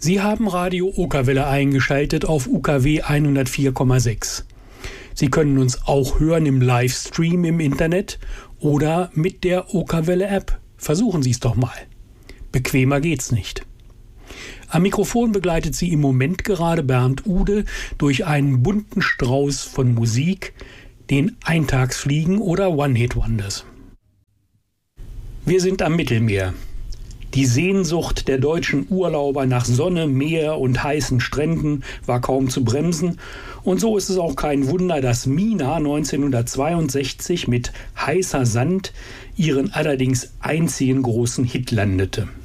Sie haben Radio Okerwelle eingeschaltet auf UKW 104,6. Sie können uns auch hören im Livestream im Internet oder mit der Okerwelle App. Versuchen Sie es doch mal. Bequemer geht's nicht. Am Mikrofon begleitet Sie im Moment gerade Bernd Ude durch einen bunten Strauß von Musik, den Eintagsfliegen oder One-Hit-Wonders. Wir sind am Mittelmeer. Die Sehnsucht der deutschen Urlauber nach Sonne, Meer und heißen Stränden war kaum zu bremsen. Und so ist es auch kein Wunder, dass Mina 1962 mit Heißer Sand ihren allerdings einzigen großen Hit landete.